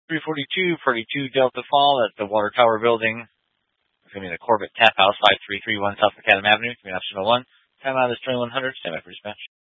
342 Delta Fall at the Water Tower Building. It's going to be the Corbett Tap House, 5331 South Macadam Avenue. It's going to be option 01. Time out is 2100. Stand by for dispatch.